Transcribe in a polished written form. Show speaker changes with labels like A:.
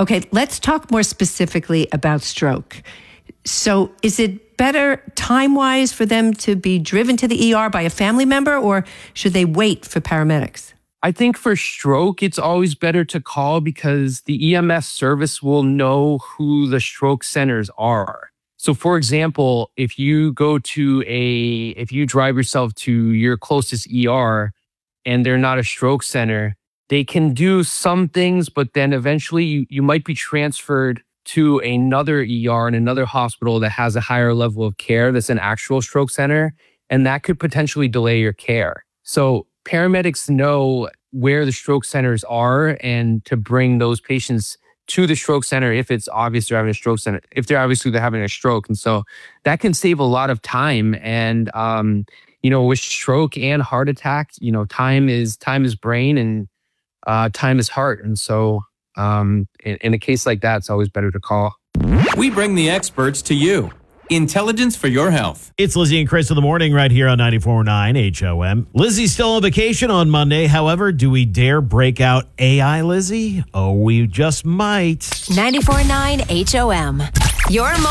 A: Okay, let's talk more specifically about stroke. So is it better time-wise for them to be driven to the ER by a family member, or should they wait for paramedics?
B: I think for stroke, it's always better to call because the EMS service will know who the stroke centers are. So for example, if you drive yourself to your closest ER and they're not a stroke center, they can do some things, but then eventually you might be transferred to another ER in another hospital that has a higher level of care that's an actual stroke center, and that could potentially delay your care. So paramedics know where the stroke centers are and to bring those patients to the stroke center if it's obvious they're having a stroke center, if they're having a stroke. And so that can save a lot of time. And, with stroke and heart attack, time is brain and time is heart. And so in a case like that, it's always better to call.
C: We bring the experts to you. Intelligence for your health.
D: It's Lizzie and Chris in the morning right here on 94.9 HOM. Lizzie's still on vacation on Monday. However, do we dare break out AI, Lizzie? Oh, we just might.
E: 94.9 HOM. Your